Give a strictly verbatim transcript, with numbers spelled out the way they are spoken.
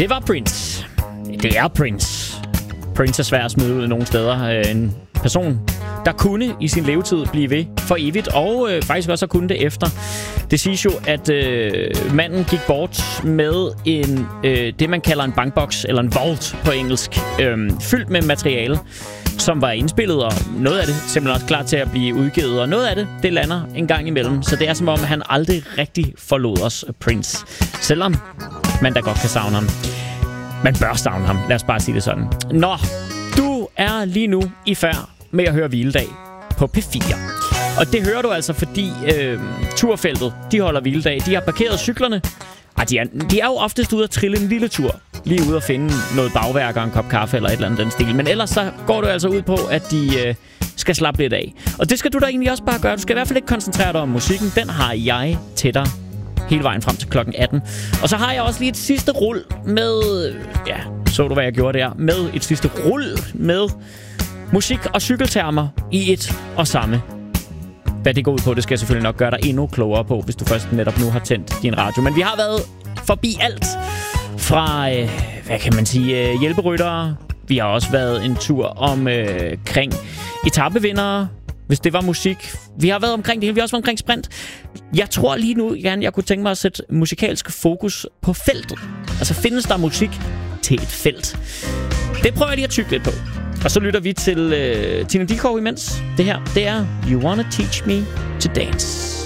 Det var Prince. Det er Prince. Prince er svær at smide ud nogle steder. En person, der kunne i sin levetid blive ved for evigt, og øh, faktisk også kunne det efter. Det siges jo, at øh, manden gik bort med en øh, det, man kalder en bankboks, eller en vault på engelsk, øh, fyldt med materiale, som var indspillet, og noget af det simpelthen også klar til at blive udgivet, og noget af det, det lander en gang imellem. Så det er som om, han aldrig rigtig forlod os, Prince. Selvom man da godt kan savne ham. Man bør savne ham, lad os bare sige det sådan. Nå, du er lige nu i færd med at høre Hviledag på P fire. Og det hører du altså, fordi øh, turfeltet, de holder hviledag. De har parkeret cyklerne. Ej, de, er, de er jo oftest ude at trille en lille tur. Lige ude at finde noget bagværk og en kop kaffe eller et eller andet den stil. Men ellers så går du altså ud på, at de øh, skal slappe lidt af. Og det skal du da egentlig også bare gøre. Du skal i hvert fald ikke koncentrere dig om musikken. Den har jeg til dig hele vejen frem til klokken atten. Og så har jeg også lige et sidste rul med... Ja, så du hvad jeg gjorde der? Med et sidste rul med musik og cykeltermer i et og samme. Hvad det går ud på, det skal jeg selvfølgelig nok gøre dig endnu klogere på, hvis du først netop nu har tændt din radio. Men vi har været forbi alt fra, øh, hvad kan man sige, øh, hjælperyttere. Vi har også været en tur omkring øh, etapevindere, hvis det var musik. Vi har været omkring det hele. Vi har også været omkring sprint. Jeg tror lige nu, Jan, jeg kunne tænke mig at sætte musikalsk fokus på feltet. Altså, findes der musik til et felt? Det prøver jeg lige at tykke lidt på. Og så lytter vi til uh, Tina Dickow imens. Det her, det er You Wanna Teach Me to Dance.